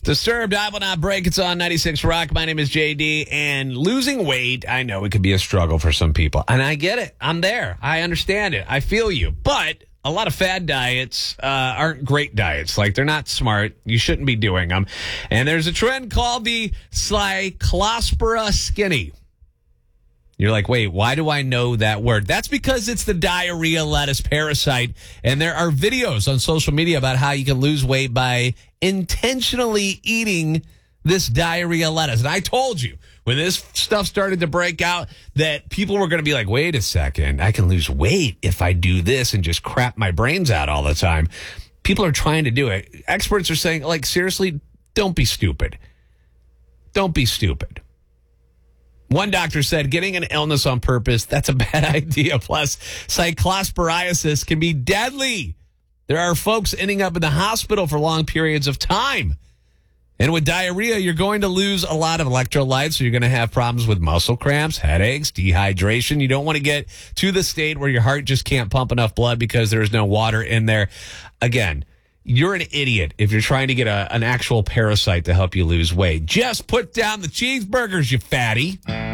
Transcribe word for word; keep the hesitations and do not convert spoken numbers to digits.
Disturbed, I Will Not Break. It's on ninety-six Rock. My name is J D, and losing weight, I know it could be a struggle for some people. And I get it. I'm there. I understand it. I feel you. But a lot of fad diets uh, aren't great diets. Like, they're not smart. You shouldn't be doing them. And there's a trend called the Cyclospora skinny. You're like, wait, why do I know that word? That's because it's the diarrhea lettuce parasite. And there are videos on social media about how you can lose weight by intentionally eating this diarrhea lettuce. And I told you when this stuff started to break out that people were going to be like, wait a second, I can lose weight if I do this and just crap my brains out all the time. People are trying to do it. Experts are saying, like, seriously, don't be stupid. Don't be stupid. One doctor said getting an illness on purpose, that's a bad idea. Plus, cyclosporiasis can be deadly. There are folks ending up in the hospital for long periods of time. And with diarrhea, you're going to lose a lot of electrolytes, so you're going to have problems with muscle cramps, headaches, dehydration. You don't want to get to the state where your heart just can't pump enough blood because there's no water in there. Again, you're an idiot if you're trying to get a, an actual parasite to help you lose weight. Just put down the cheeseburgers, you fatty.